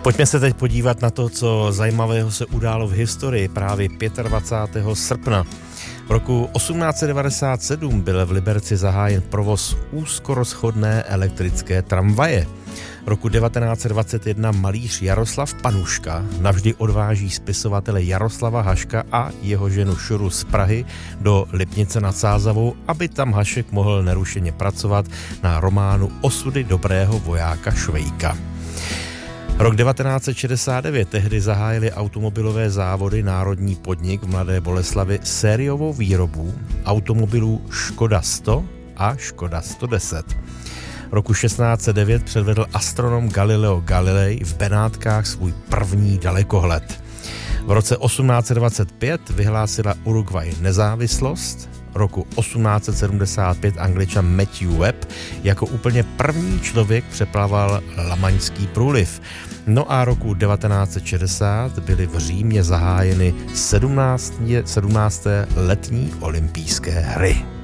Pojďme se teď podívat na to, co zajímavého se událo v historii právě 25. srpna. V roku 1897 byl v Liberci zahájen provoz úzkorozchodné elektrické tramvaje. Roku 1921 malíř Jaroslav Panuška navždy odváží spisovatele Jaroslava Haška a jeho ženu Šuru z Prahy do Lipnice nad Sázavou, aby tam Hašek mohl nerušeně pracovat na románu Osudy dobrého vojáka Švejka. Rok 1969 tehdy zahájili automobilové závody Národní podnik v Mladé Boleslavi sériovou výrobu automobilů Škoda 100 a Škoda 110. Roku 1609 předvedl astronom Galileo Galilei v Benátkách svůj první dalekohled. V roce 1825 vyhlásila Uruguay nezávislost. Roku 1875 Angličan Matthew Webb jako úplně první člověk přeplaval Lamaňský průliv. No a roku 1960 byly v Římě zahájeny 17. letní olympijské hry.